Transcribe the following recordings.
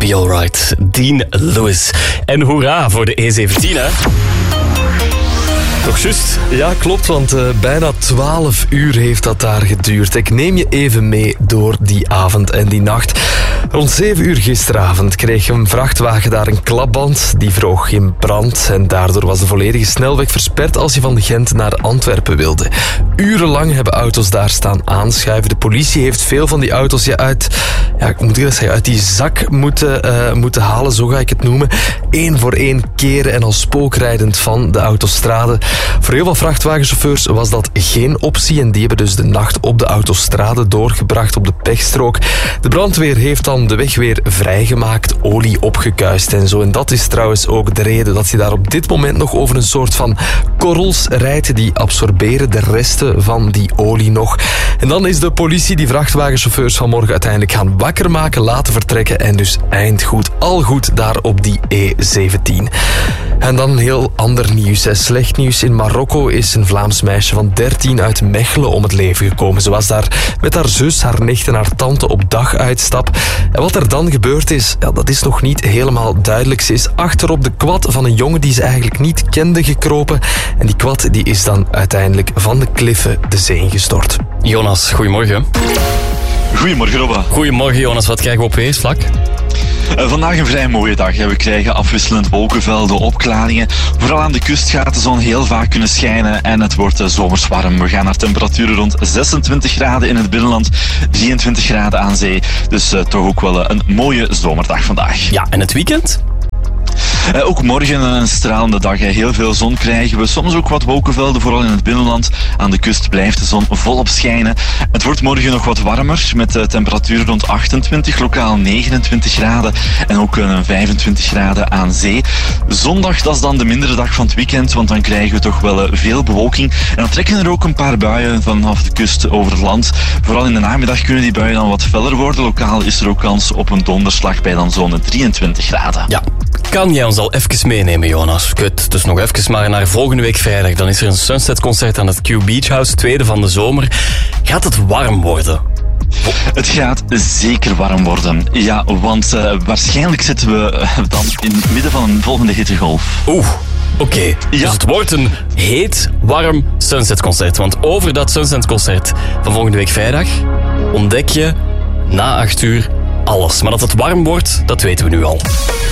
Be Alright. Dean Lewis. En hoera voor de E17, hè? Toch juist? Ja, klopt, want bijna 12 uur heeft dat daar geduurd. Ik neem je even mee door die avond en die nacht. Rond 7 uur gisteravond kreeg een vrachtwagen daar een klapband. Die vloog in brand en daardoor was de volledige snelweg versperd als je van Gent naar Antwerpen wilde. Urenlang hebben auto's daar staan aanschuiven. De politie heeft veel van die auto's uit die zak moeten halen, zo ga ik het noemen. 1 voor 1 keren en al spookrijdend van de autostrade. Voor heel veel vrachtwagenchauffeurs was dat geen optie en die hebben dus de nacht op de autostrade doorgebracht op de pechstrook. De brandweer heeft dan de weg weer vrijgemaakt, olie opgekuist en zo. En dat is trouwens ook de reden dat je daar op dit moment nog over een soort van korrels rijdt. Die absorberen de resten van die olie nog. En dan is de politie die vrachtwagenchauffeurs vanmorgen uiteindelijk gaan wakker maken, laten vertrekken en dus eindgoed, al goed daar op die E17. En dan heel ander nieuws. Slecht nieuws. In Marokko is een Vlaams meisje van 13 uit Mechelen om het leven gekomen. Ze was daar met haar zus, haar nicht en haar tante op daguitstap. En wat er dan gebeurd is, dat is nog niet helemaal duidelijk. Ze is achterop de quad van een jongen die ze eigenlijk niet kende gekropen. En die quad die is dan uiteindelijk van de kliffen de zee ingestort. Jonas, goedemorgen. Goedemorgen, Robba. Goedemorgen, Jonas. Wat krijgen we op weersvlak? Vandaag een vrij mooie dag. We krijgen afwisselend wolkenvelden, opklaringen. Vooral aan de kust gaat de zon heel vaak kunnen schijnen en het wordt zomers warm. We gaan naar temperaturen rond 26 graden in het binnenland, 23 graden aan zee. Dus toch ook wel een mooie zomerdag vandaag. Ja, en het weekend? Ook morgen een stralende dag. Heel veel zon krijgen we. Soms ook wat wolkenvelden, vooral in het binnenland. Aan de kust blijft de zon volop schijnen. Het wordt morgen nog wat warmer, met temperaturen rond 28, lokaal 29 graden. En ook 25 graden aan zee. Zondag, dat is dan de mindere dag van het weekend, want dan krijgen we toch wel veel bewolking. En dan trekken er ook een paar buien vanaf de kust over het land. Vooral in de namiddag kunnen die buien dan wat feller worden. Lokaal is er ook kans op een donderslag bij dan zo'n 23 graden. Ja. Kan jij ons al even meenemen, Jonas? Kut, dus nog even, maar naar volgende week vrijdag. Dan is er een Sunset-concert aan het Q Beach House, tweede van de zomer. Gaat het warm worden? Het gaat zeker warm worden. Ja, want waarschijnlijk zitten we dan in het midden van een volgende hittegolf. Oké. Ja. Dus het wordt een heet, warm Sunset-concert. Want over dat Sunset-concert van volgende week vrijdag ontdek je na 8 uur alles. Maar dat het warm wordt, dat weten we nu al.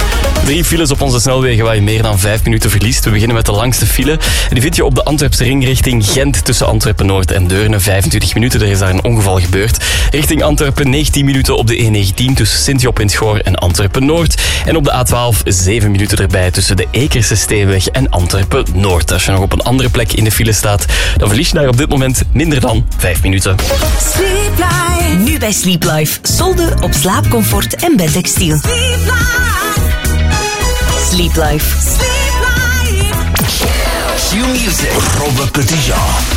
3 files op onze snelwegen waar je meer dan 5 minuten verliest. We beginnen met de langste file. En die vind je op de Antwerpse ring richting Gent tussen Antwerpen-Noord en Deurne. 25 minuten, er is daar een ongeval gebeurd. Richting Antwerpen 19 minuten op de E19 tussen Sint-Job in het Goor en Antwerpen-Noord. En op de A12 7 minuten erbij tussen de Ekerse Steenweg en Antwerpen-Noord. Als je nog op een andere plek in de file staat, dan verlies je daar op dit moment minder dan 5 minuten. Sleep Life. Nu bij Sleep Life. Solden op slaapcomfort en bedtextiel. Sleep Life. Sleep Life. Sleep Life. Q Music. Robbe Petitjean.